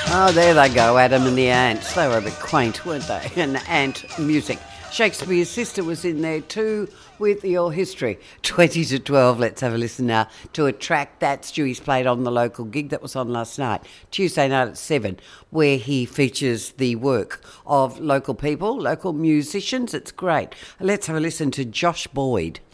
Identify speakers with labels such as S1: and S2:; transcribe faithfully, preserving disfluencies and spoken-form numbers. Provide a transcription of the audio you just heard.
S1: Oh, there they go, Adam and the Ants. They were a bit quaint, weren't they? And ant music. Shakespeare's Sister was in there too with Your History. twenty to twelve, let's have a listen now to a track that Stewie's played on the local gig that was on last night, Tuesday night at seven, where he features the work of local people, local musicians. It's great. Let's have a listen to Josh Boyd.